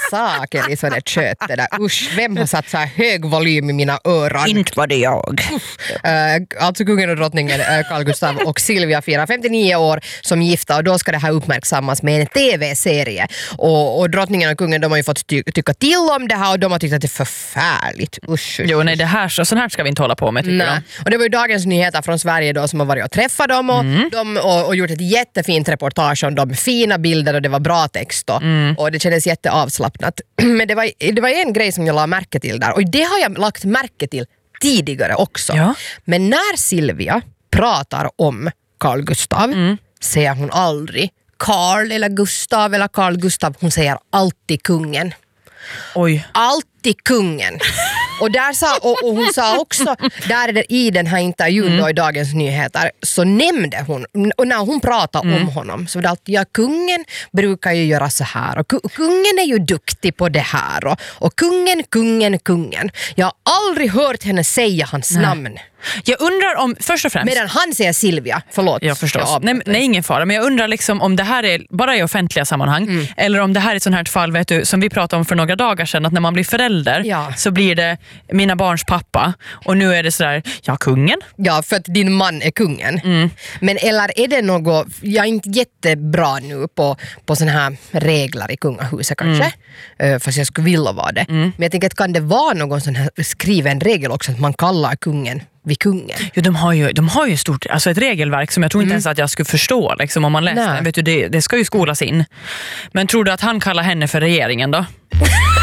saker i sådär kött det där. Usch, vem har satt så här hög volym i mina öron? Inte var det jag. Alltså kungen och drottningen Carl Gustaf och Silvia firar 59 år som gifta och då ska det här uppmärksammas med en tv-serie. Och drottningen och kungen, de har ju fått tycka till om det här och de har tyckt att det är förfärligt. Usch. Jo, nej, det här, sån här ska vi inte hålla på med, tycker de. Och det var ju Dagens Nyheter från Sverige då som har varit och träffat dem och gjort ett jättefint reportage om de fina bilder och det var bra text då. Och det kändes jätteavslappnat. Men det var en grej som jag la märke till där och det har jag lagt märke till tidigare också. Ja. Men när Silvia pratar om Carl Gustaf säger hon aldrig Carl eller Gustav eller Carl Gustaf, hon säger alltid kungen. Oj. Alltid kungen. Och där och hon sa också där i den här intervjun då i Dagens Nyheter så nämnde hon, och när hon pratade om honom så var det alltid, ja, kungen brukar ju göra så här och kungen är ju duktig på det här och kungen. Jag har aldrig hört henne säga hans namn. Jag undrar om, först och främst... Medan han säger Silvia, förlåt. Ja, förstås. Nej, ingen fara. Men jag undrar liksom om det här är bara i offentliga sammanhang eller om det här är ett sånt här fall, vet du, som vi pratade om för några dagar sedan, att när man blir förälder så blir det mina barns pappa och nu är det sådär, ja, kungen. Ja, för att din man är kungen. Men eller är det något, jag är inte jättebra nu på såna här regler i kungahuset kanske, fast jag skulle vilja vara det. Men jag tänker att kan det vara någon sån här skriven regel också att man kallar kungen vid kungen? Jo, de har ju stort, alltså ett regelverk som jag tror inte ens att jag skulle förstå liksom, om man läser. Vet du, det ska ju skolas in. Men tror du att han kallar henne för regeringen då?